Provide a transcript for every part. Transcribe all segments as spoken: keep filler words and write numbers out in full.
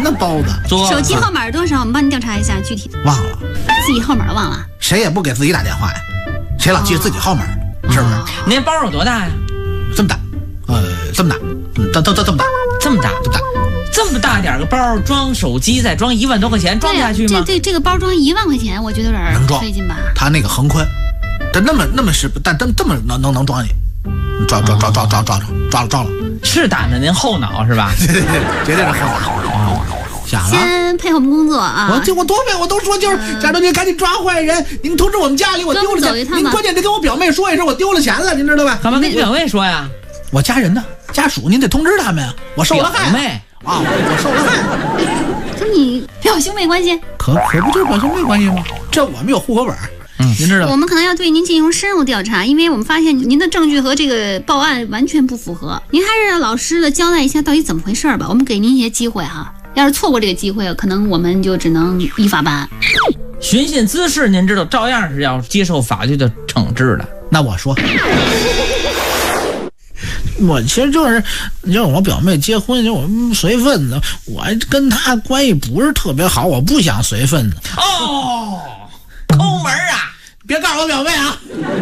的包子。 手机号码多少？我们帮你调查一下具体。 忘了， 自己号码忘了。 谁也不给自己打电话呀，谁老记着自己号码，哦、是不是？ 您包有多大呀？ 这么大，呃，这么大，嗯，这这这这么大， 这么大， 这么大。 这么大点个包装手机，再装一万多块钱，装得下去吗？ 这这这个包装一万块钱，我觉得有点能装费劲吧。 它那个横宽，但那么那么是，但这这么能能能装进去，抓抓抓抓抓抓抓了抓了， 是打的您后脑是吧？ 对对对，绝对是后脑。想了， 先配合我们工作啊！ 我就我多配，我都说就是贾东，您赶紧抓坏人！您通知我们家里我丢了钱，您关键得跟我表妹说一声，我丢了钱了，您知道吧？ 干嘛跟你表妹说呀？ 我家人呢？家属您得通知他们呀！我受了害。 表妹。 啊，我受了害， 跟你表兄妹关系， 可可不就是表兄妹关系吗？这我们有户口本，嗯，您知道。 我们可能要对您进行深入调查，因为我们发现您的证据和这个报案完全不符合。您还是老实的交代一下到底怎么回事吧。我们给您一些机会哈，要是错过这个机会，可能我们就只能依法办案。 寻衅滋事，您知道，照样是要接受法律的惩治的。 那我说。我其实就是，就是我表妹结婚，就我随份子，我跟她关系不是特别好，我不想随份子。 哦，抠门啊！ 别告诉我表妹啊！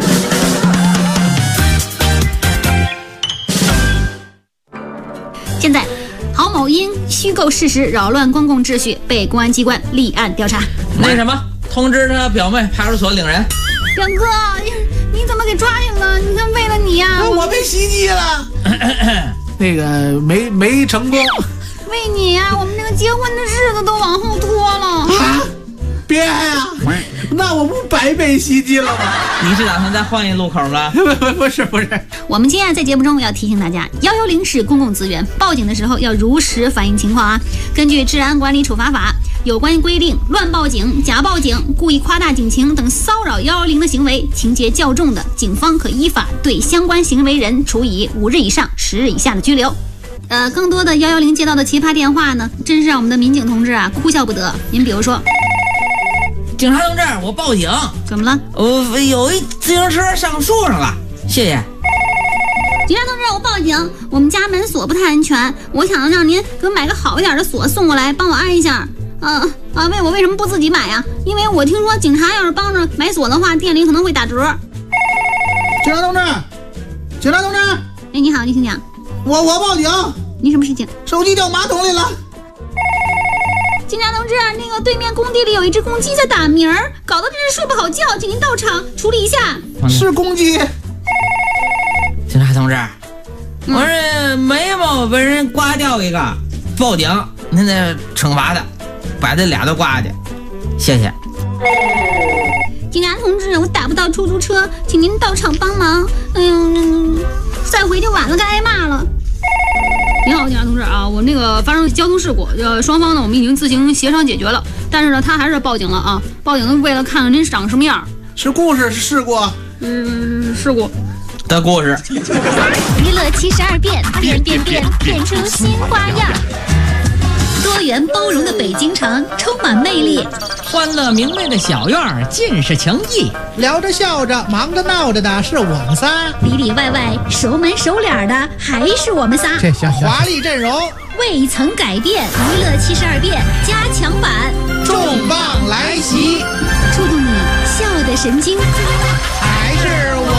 现在，郝某因虚构事实扰乱公共秩序，被公安机关立案调查。 那什么，通知他表妹派出所领人。 表哥。你怎么给抓进了？你看，为了你呀、啊， 我被袭击了，那个没没成功。 为你呀、啊，我们这个结婚的日子都往后拖了。 啊！别呀、啊，那我不白被袭击了吗？ 你是打算再换一路口吗？ 不不不是不是。 我们今天在节目中要提醒大家，一一零是公共资源，报警的时候要如实反映情况啊。根据《治安管理处罚法》有关规定，乱报警、假报警、故意夸大警情等骚扰一一零的行为，情节较重的，警方可依法对相关行为人处以五日以上十日以下的拘留。呃，更多的一一零接到的奇葩电话呢，真是让我们的民警同志啊哭笑不得。您比如说。 警察同志，我报警， 怎么了？ 我有一自行车上树上了，谢谢。 警察同志，我报警，我们家门锁不太安全，我想让您给我买个好一点的锁送过来，帮我安一下。呃啊，为我为什么不自己买呀？因为我听说警察要是帮着买锁的话，店里可能会打折。 警察同志，警察同志， 哎，你好，你请讲。 我我报警， 你什么事情？ 手机掉马桶里了。 警察同志，那个对面工地里有一只公鸡在打鸣儿，搞得真是睡不好觉，请您到场处理一下。 是公鸡。 警察同志，嗯、我这眉毛被人刮掉一个，报警，您得惩罚他，把这俩都刮去，谢谢。 警察同志，我打不到出租车，请您到场帮忙。哎呦，再回去晚了该挨骂了。您好，警察同志啊，我那个发生交通事故，呃，双方呢我们已经自行协商解决了，但是呢他还是报警了啊，报警为了看看您长什么样。 是故事是事故？ 嗯，事故的故事。 娱乐七十二变，变变变，变出新花样。多元包容的北京城充满魅力， 欢乐明媚的小院儿尽是情谊， 聊着笑着忙着闹着的是我们仨， 里里外外熟门熟脸的还是我们仨。 这行华丽阵容未曾改变，娱乐七十二变加强版重磅来袭， 触动你笑的神经， 还是我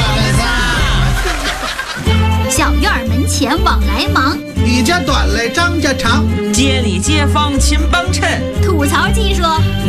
们仨。小院门前往来忙， 你家短嘞张家长， 街里街坊亲帮衬，